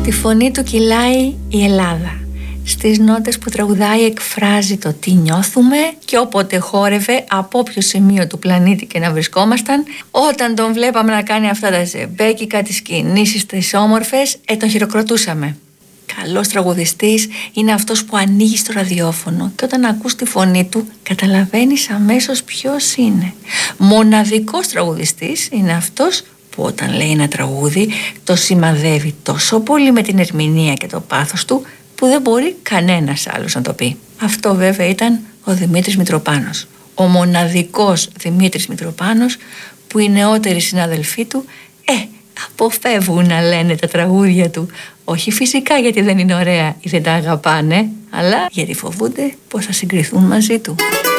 Στη φωνή του κυλάει η Ελλάδα. Στις νότες που τραγουδάει εκφράζει το τι νιώθουμε και όποτε χόρευε, από όποιο σημείο του πλανήτη και να βρισκόμασταν, όταν τον βλέπαμε να κάνει αυτά τα ζεμπέκικα, τις κινήσεις, τις όμορφες, τον χειροκροτούσαμε. Καλός τραγουδιστής είναι αυτός που ανοίγει στο ραδιόφωνο και όταν ακούς τη φωνή του καταλαβαίνεις αμέσως ποιος είναι. Μοναδικός τραγουδιστής είναι αυτός που όταν λέει ένα τραγούδι το σημαδεύει τόσο πολύ με την ερμηνεία και το πάθος του που δεν μπορεί κανένας άλλος να το πει. Αυτό βέβαια ήταν ο Δημήτρης Μητροπάνος. Ο μοναδικός Δημήτρης Μητροπάνος που οι νεότεροι συνάδελφοί του αποφεύγουν να λένε τα τραγούδια του. Όχι φυσικά γιατί δεν είναι ωραία ή δεν τα αγαπάνε, αλλά γιατί φοβούνται πως θα συγκριθούν μαζί του.